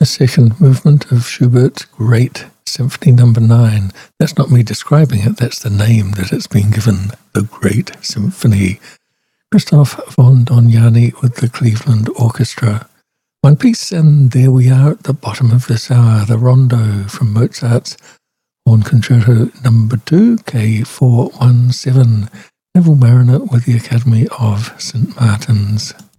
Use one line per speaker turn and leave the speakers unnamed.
The second movement of Schubert's Great Symphony No. 9. That's not me describing it, that's the name that it's been given, the Great Symphony. Christoph von Dohnanyi with the Cleveland Orchestra. One piece, and there we are at the bottom of this hour, the Rondo from Mozart's Horn Concerto No. 2, K417, Neville Mariner with the Academy of St. Martin's.